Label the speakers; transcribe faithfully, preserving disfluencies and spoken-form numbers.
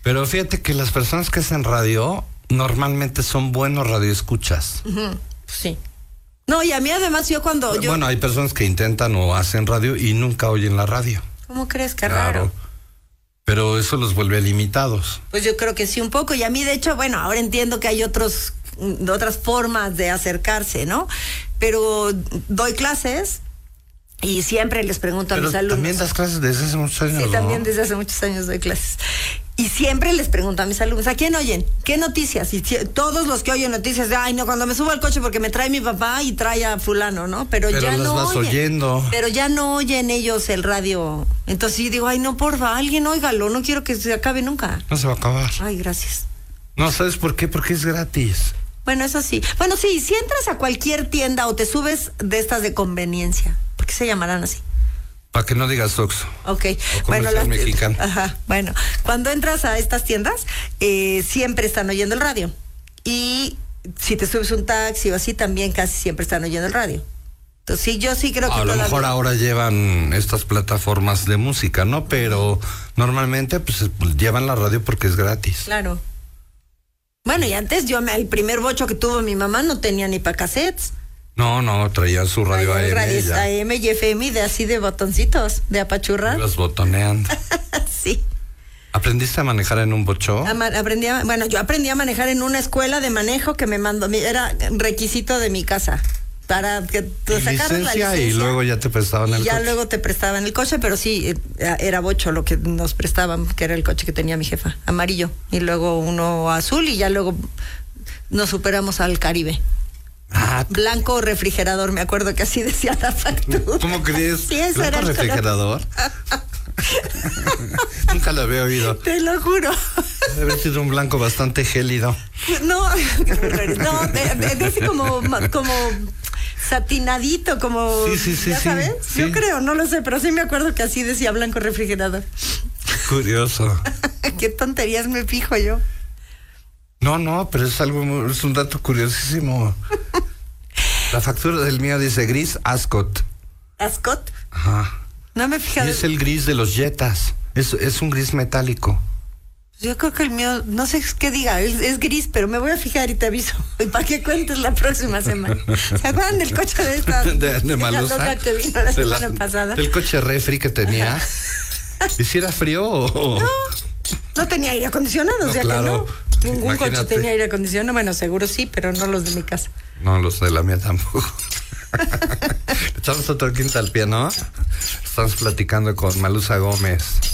Speaker 1: Pero fíjate que las personas que hacen radio normalmente son buenos radioescuchas.
Speaker 2: Uh-huh. Sí. No, y a mí además yo cuando yo...
Speaker 1: Bueno, hay personas que intentan o hacen radio y nunca oyen la radio.
Speaker 2: ¿Cómo crees? Qué
Speaker 1: Claro.
Speaker 2: raro.
Speaker 1: Pero eso los vuelve limitados.
Speaker 2: Pues yo creo que sí un poco, y a mí de hecho, bueno, ahora entiendo que hay otros otras formas de acercarse, ¿no? Pero doy clases y siempre les pregunto
Speaker 1: Pero
Speaker 2: a mis alumnos.
Speaker 1: también das clases desde hace muchos años,
Speaker 2: Sí,
Speaker 1: ¿no?
Speaker 2: también desde hace muchos años doy clases. Y siempre les pregunto a mis alumnos, ¿a quién oyen? ¿Qué noticias? Y si, todos los que oyen noticias, de, ay, no, cuando me subo al coche porque me trae mi papá y trae a fulano, ¿no? Pero,
Speaker 1: Pero
Speaker 2: ya
Speaker 1: las
Speaker 2: no
Speaker 1: vas
Speaker 2: oyen.
Speaker 1: oyendo.
Speaker 2: Pero ya no oyen ellos el radio. Entonces sí digo, ay, no, porfa, alguien óigalo, no quiero que se acabe nunca.
Speaker 1: No se va a acabar.
Speaker 2: Ay, gracias.
Speaker 1: No, ¿sabes por qué? Porque es gratis.
Speaker 2: Bueno, eso sí. Bueno, sí, si entras a cualquier tienda o te subes de estas de conveniencia, ¿por qué se llamarán así?
Speaker 1: Para que no digas Oxxo.
Speaker 2: Ok,
Speaker 1: O
Speaker 2: bueno,
Speaker 1: comercial mexicano.
Speaker 2: Ajá, bueno, cuando entras a estas tiendas, eh, siempre están oyendo el radio. Y si te subes un taxi o así, también casi siempre están oyendo el radio. Entonces, sí, yo sí creo que
Speaker 1: A lo
Speaker 2: todavía...
Speaker 1: mejor ahora llevan estas plataformas de música, ¿no? Pero normalmente pues llevan la radio porque es gratis.
Speaker 2: Claro. Bueno, y antes yo, me, el primer bocho que tuvo mi mamá no tenía ni para cassettes.
Speaker 1: No, no, traían su radio A M.
Speaker 2: Radios
Speaker 1: ya.
Speaker 2: A M y F M de así de botoncitos, de apachurrar.
Speaker 1: Ibas botoneando.
Speaker 2: Sí.
Speaker 1: ¿Aprendiste a manejar en un bocho?
Speaker 2: Ama- Aprendí a, bueno, yo aprendí a manejar en una escuela de manejo que me mandó, mi- era requisito de mi casa para que te
Speaker 1: Y
Speaker 2: sacaras la
Speaker 1: licencia,
Speaker 2: licencia.
Speaker 1: y luego ya te prestaban
Speaker 2: Y
Speaker 1: el
Speaker 2: ya
Speaker 1: coche.
Speaker 2: luego te prestaban el coche, pero sí, eh, era bocho lo que nos prestaban, que era el coche que tenía mi jefa, amarillo, y luego uno azul, y ya luego nos superamos al Caribe.
Speaker 1: Ah,
Speaker 2: Blanco refrigerador, me acuerdo que así decía la factura.
Speaker 1: ¿cómo crees?
Speaker 2: Sí, ese
Speaker 1: ¿Blanco
Speaker 2: era el color.
Speaker 1: refrigerador? Nunca lo había oído.
Speaker 2: Te lo juro.
Speaker 1: Debe haber sido un blanco bastante gélido.
Speaker 2: No, no, de, de, de ese como, como satinadito, como,
Speaker 1: Sí, sí, sí,
Speaker 2: ¿ya
Speaker 1: sí,
Speaker 2: sabes?
Speaker 1: sí.
Speaker 2: Yo creo, no lo sé, pero sí me acuerdo que así decía blanco refrigerador.
Speaker 1: Curioso.
Speaker 2: Qué tonterías me fijo yo.
Speaker 1: No, no, pero es algo, muy- es un dato curiosísimo. La factura del mío dice gris Ascot.
Speaker 2: ¿Ascot?
Speaker 1: Ajá.
Speaker 2: No me he
Speaker 1: Y
Speaker 2: fijado.
Speaker 1: es el gris de los Jetas. Es, es un gris metálico.
Speaker 2: Yo creo que el mío, no sé qué diga, es, es gris, pero me voy a fijar y te aviso. Y para que cuentes la próxima semana. ¿Se acuerdan del coche de esta?
Speaker 1: De, de
Speaker 2: la
Speaker 1: Malusa.
Speaker 2: loca que vino la
Speaker 1: De la-
Speaker 2: semana pasada?
Speaker 1: Del coche refri que tenía. ¿Y si era frío o...?
Speaker 2: No, no tenía aire acondicionado,
Speaker 1: No,
Speaker 2: o sea
Speaker 1: claro.
Speaker 2: que no. Ningún coche
Speaker 1: Imagínate.
Speaker 2: tenía aire acondicionado. Bueno, seguro sí, pero no los de mi casa.
Speaker 1: No, los de la mía tampoco. Echamos otro quinta al pie, ¿no? Estamos platicando con Malusa Gómez.